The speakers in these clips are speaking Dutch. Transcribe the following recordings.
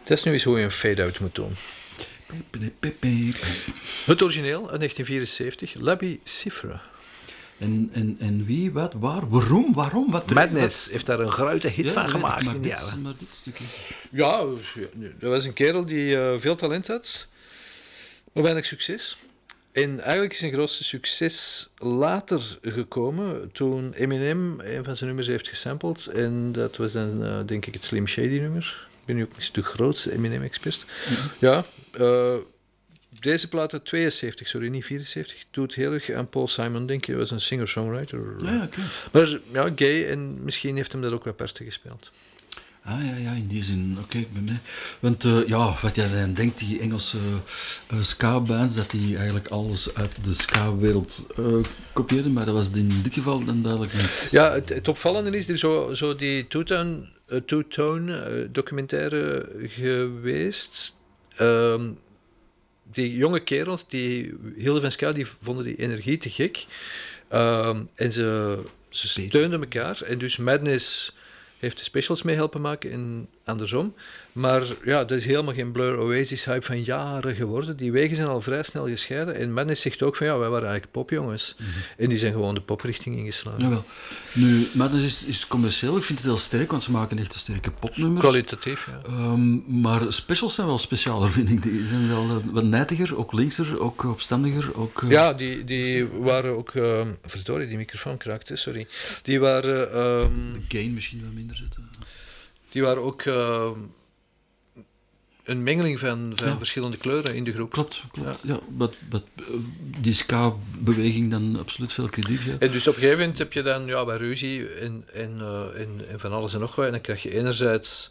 Dat is nu eens hoe je een fade-out moet doen. Het origineel uit 1974, L'Abbé Siffre. En wie, wat, waar, waarom, wat... Madness heeft daar een grote hit van gemaakt in die jaren. Maar dit stukje... Ja, dat was een kerel die veel talent had, maar weinig succes. En eigenlijk is zijn grootste succes later gekomen, toen Eminem een van zijn nummers heeft gesampled. En dat was dan, denk ik, het Slim Shady nummer. Ik ben nu ook niet de grootste Eminem-expert. Mm-hmm. Ja, deze plaat uit 72, sorry, niet 74, doet heel erg aan Paul Simon, denk je. Hij was een singer-songwriter. Ja, okay. Maar ja, gay, en misschien heeft hem dat ook wat parten gespeeld. Ah ja, in die zin, oké, ik ben mee. Want wat jij dan denkt, die Engelse ska-bands, dat die eigenlijk alles uit de ska-wereld kopieerden, maar dat was in dit geval dan duidelijk niet. Ja, het opvallende is, er zo die Two-Tone documentaire geweest. Die jonge kerels, die hielden van ska, die vonden die energie te gek. En ze steunden elkaar. En dus Madness heeft de specials mee helpen maken en andersom. Maar ja, dat is helemaal geen Blur Oasis-hype van jaren geworden. Die wegen zijn al vrij snel gescheiden. En Madness zegt ook van, ja, wij waren eigenlijk popjongens. Mm-hmm. En die zijn gewoon de poprichting ingeslagen. Jawel. Nu, Madness is commercieel. Ik vind het heel sterk, want ze maken echt een sterke popnummers. Kwalitatief, ja. Maar specials zijn wel specialer, vind ik. Die zijn wel wat nijtiger, ook linkser, ook opstandiger. Ook, Ja, die waren ook... verdorie, die microfoon kraakte, sorry. Die waren... de gain misschien wat minder zetten. Die waren ook... een mengeling van verschillende kleuren in de groep. Klopt. Ja, wat die ska-beweging dan absoluut veel krediet heeft. En dus op een gegeven moment heb je dan bij ruzie en van alles en nog wat. En dan krijg je enerzijds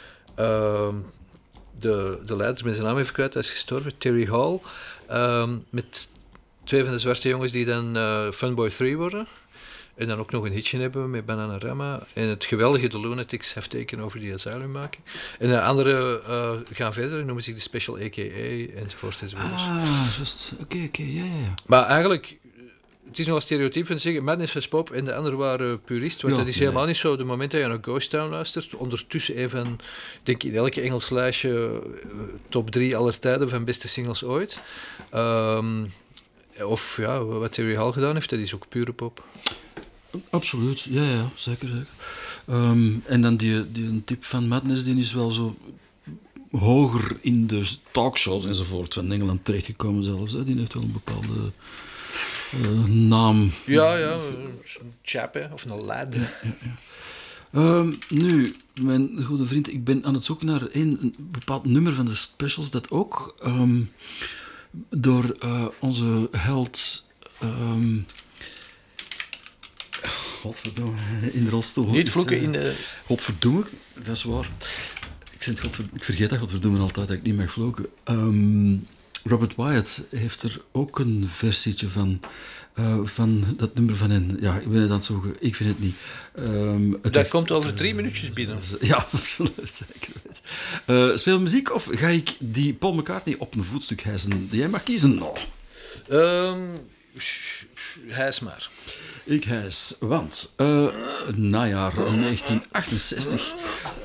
de leider, met zijn naam even kwijt, hij is gestorven, Terry Hall, met twee van de zwarte jongens die dan Funboy 3 worden. En dan ook nog een hitje hebben met Bananarama. En het geweldige The Lunatics hefteken over die Asylum maken. En de anderen gaan verder, noemen zich de Special AKA, enzovoort. Juist. Oké, ja. Maar eigenlijk, het is nogal stereotyp van te zeggen, Madness was pop en de anderen waren purist. Want dat is helemaal niet zo. De moment dat je naar Ghost Town luistert, ondertussen even, denk ik, in elke Engels lijstje top 3 aller tijden van beste singles ooit. Of ja, wat Terry Hall gedaan heeft, dat is ook pure pop. Absoluut, ja, zeker. En dan die tip van Madness, die is wel zo hoger in de talkshows enzovoort van Engeland terechtgekomen zelfs. Hè. Die heeft wel een bepaalde naam. Ja, een chap, hè, of een lad. Ja. Nu, mijn goede vriend, ik ben aan het zoeken naar een bepaald nummer van de specials dat ook door onze held... Godverdomme, in de rolstoel. Niet vloeken in de... Godverdomme, dat is waar. Ik vergeet dat godverdomme altijd, dat ik niet mag vloeken. Robert Wyatt heeft er ook een versietje van dat nummer van hen. Ja, ik ben het aan het zoeken, ik vind het niet. Dat komt over 3 minuutjes binnen. Ja, absoluut, zeker. Speel muziek of ga ik die Paul McCartney op een voetstuk hijsen? Jij mag kiezen. Hijs maar. Ik hijs, want najaar 1968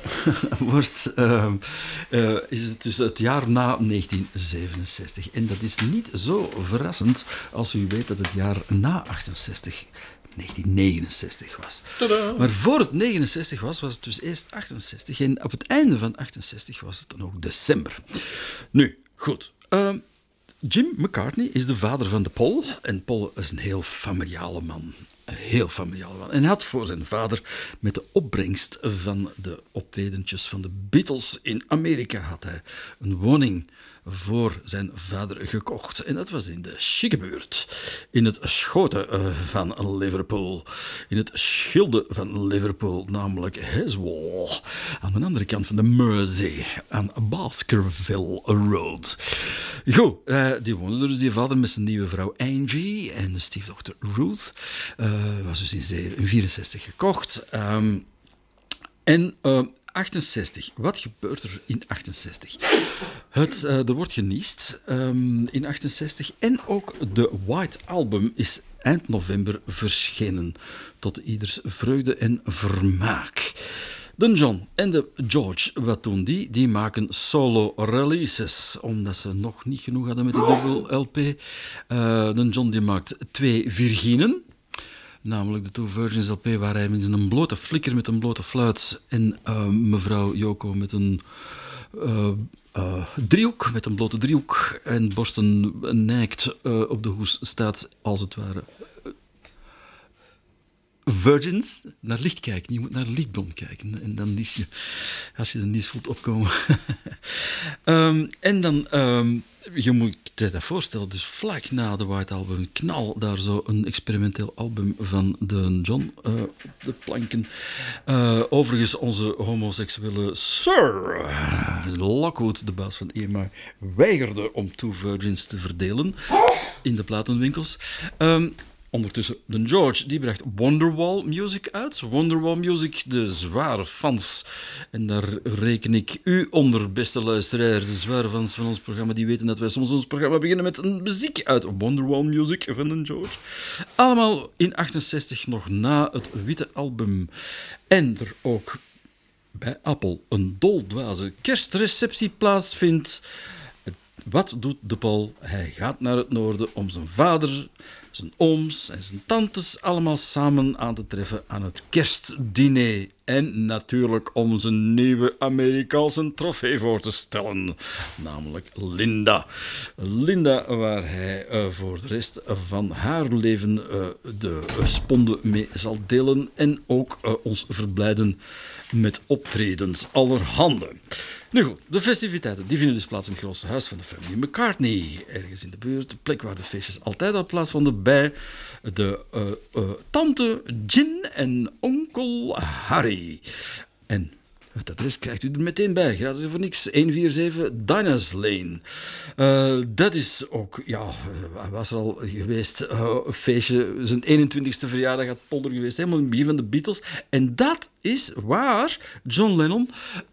is het dus het jaar na 1967. En dat is niet zo verrassend als u weet dat het jaar na 68 1969 was. Tadaa. Maar voor het 69 was het dus eerst 68. En op het einde van 68 was het dan ook december. Nu, goed. Jim McCartney is de vader van de Paul. En Paul is een heel familiale man. En hij had voor zijn vader met de opbrengst van de optredentjes van de Beatles in Amerika had hij een woning voor zijn vader gekocht. En dat was in de chique buurt. In het schoten van Liverpool. In het schilde van Liverpool, namelijk Heswall. Aan de andere kant van de Mersey. Aan Baskerville Road. Goed, die woonde dus, die vader, met zijn nieuwe vrouw Angie en de stiefdochter Ruth. Was dus in 1964 gekocht. 68. Wat gebeurt er in 68? Er wordt geniest in 68 en ook de White Album is eind november verschenen. Tot ieders vreugde en vermaak. De John en de George, wat doen die? Die maken solo releases, omdat ze nog niet genoeg hadden met die dubbel LP. De John die maakt 2 Virginen, namelijk de 2 Virgins LP, waar hij met een blote flikker met een blote fluit en mevrouw Yoko met een driehoek, met een blote driehoek en borsten nijkt op de hoes staat, als het ware. Virgins, naar licht kijken. Je moet naar de lichtbron kijken. En dan nies je, als je de nies voelt opkomen. En dan, je moet je dat voorstellen, dus vlak na de White Album, knal daar zo een experimenteel album van de John de planken. Overigens, onze homoseksuele Sir Lockwood, de baas van EMI, weigerde om 2 Virgins te verdelen in de platenwinkels. Ondertussen, de George, die bracht Wonderwall Music uit. Wonderwall Music, de zware fans. En daar reken ik u onder, beste luisteraars. De zware fans van ons programma, die weten dat wij soms ons programma beginnen met een muziek uit Wonderwall Music van de George. Allemaal in 68, nog na het witte album. En er ook bij Apple een doldwaze kerstreceptie plaatsvindt. Wat doet de Paul? Hij gaat naar het noorden om zijn vader, zijn ooms en zijn tantes allemaal samen aan te treffen aan het kerstdiner. En natuurlijk om zijn nieuwe Amerikaanse trofee voor te stellen, namelijk Linda. Linda, waar hij voor de rest van haar leven de sponde mee zal delen en ook ons verblijden met optredens allerhande. Nu goed, de festiviteiten die vinden dus plaats in het grootste huis van de familie McCartney. Ergens in de buurt, de plek waar de feestjes altijd al plaatsvonden bij de tante Gin en onkel Harry. En het adres krijgt u er meteen bij, gratis en voor niks. 147 Dinah's Lane. Dat is ook, ja, was er al geweest, een feestje, zijn 21ste verjaardag had Polder geweest, helemaal in het begin van de Beatles. En dat is waar John Lennon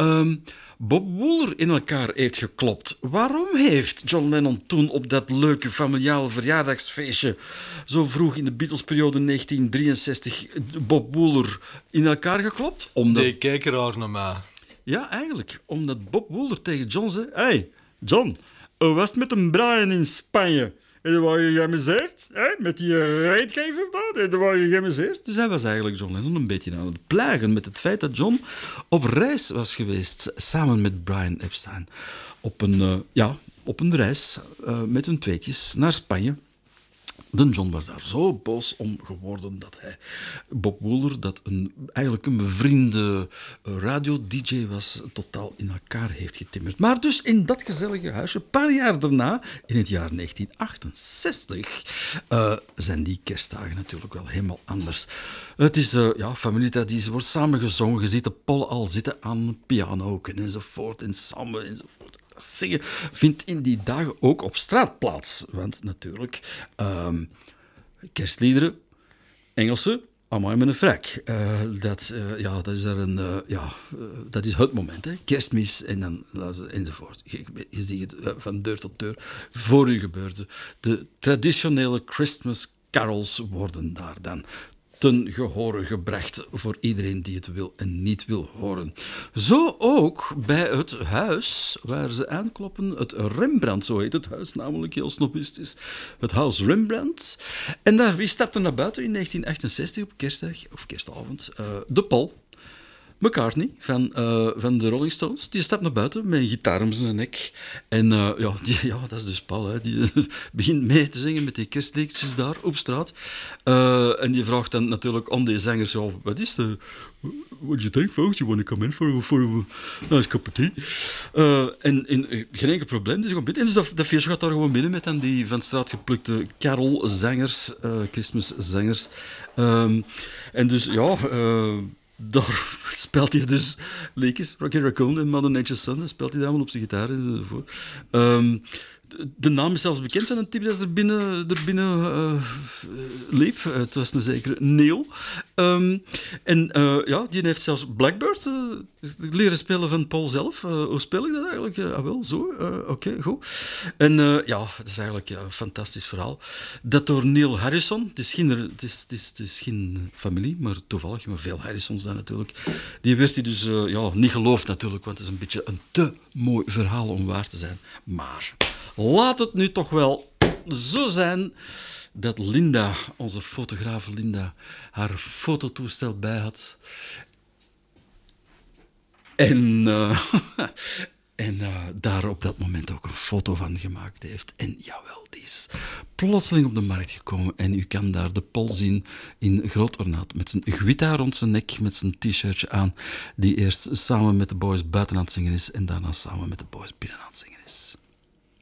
Bob Wooler in elkaar heeft geklopt. Waarom heeft John Lennon toen op dat leuke familiale verjaardagsfeestje zo vroeg in de Beatles-periode 1963 Bob Wooler in elkaar geklopt? Omdat... Die keek raar naar mij. Ja, eigenlijk. Omdat Bob Wooler tegen John zei: hey, John, hoe was het met een Brian in Spanje? En dan was je geamuseerd, hè? Met die raidgever daar, en dan was je geamuseerd. Dus hij was eigenlijk John Lennon een beetje aan het plagen met het feit dat John op reis was geweest samen met Brian Epstein. Op een reis met hun tweetjes naar Spanje. De John was daar zo boos om geworden dat hij Bob Wooler, dat eigenlijk een bevriende radio-dj was, totaal in elkaar heeft getimmerd. Maar dus in dat gezellige huisje, een paar jaar daarna, in het jaar 1968, zijn die kerstdagen natuurlijk wel helemaal anders. Het is familietraditie, wordt samengezongen, je ziet de Paul al zitten aan een piano enzovoort, en samen enzovoort. Dat zingen vindt in die dagen ook op straat plaats. Want natuurlijk, kerstliederen, Engelse, amai met een frak. Dat is dat is het moment. Hè. Kerstmis en dan enzovoort. Je ziet het van deur tot deur voor u gebeurde. De traditionele Christmas carols worden daar dan ten gehore gebracht voor iedereen die het wil en niet wil horen. Zo ook bij het huis waar ze aankloppen, het Rembrandt, zo heet het huis, namelijk heel snobistisch, het huis Rembrandt. En daar, wie stapte naar buiten in 1968 op kerstdag, of kerstavond? De Paul McCartney van de Rolling Stones, die stapt naar buiten met een gitaar om zijn nek. En dat is dus Paul, hè, die begint mee te zingen met die kerstliedjes daar op straat. En die vraagt dan natuurlijk aan die zangers, wat is de... What do you think, folks? You want to come in for a nice cup of tea? En geen enkel probleem, dus gewoon binnen. En dus dat feestje gaat daar gewoon binnen met dan die van straat geplukte carol-zangers, Christmas-zangers. En dus, daar speelt hij dus liedjes, Rocky Raccoon en Mother Nature's Son, speelt hij daar allemaal op zijn gitaar enzovoort. de naam is zelfs bekend van een type dat er binnen liep. Het was een zekere Neil. Die heeft zelfs Blackbird leren spelen van Paul zelf. Hoe speel ik dat eigenlijk? Wel, zo. Oké, goed. En het is eigenlijk een fantastisch verhaal. Dat door Neil Harrison, het is geen familie, maar toevallig, maar veel Harrisons dan natuurlijk. Die werd hij dus niet geloofd natuurlijk, want het is een beetje een te mooi verhaal om waar te zijn. Maar laat het nu toch wel zo zijn dat Linda, onze fotograaf Linda, haar fototoestel bij had. En daar op dat moment ook een foto van gemaakt heeft. En jawel, die is plotseling op de markt gekomen. En u kan daar de Paul zien in groot ornaat. Met zijn gitaar rond zijn nek, met zijn t-shirtje aan. Die eerst samen met de boys buiten aan het zingen is. En daarna samen met de boys binnen aan het zingen is.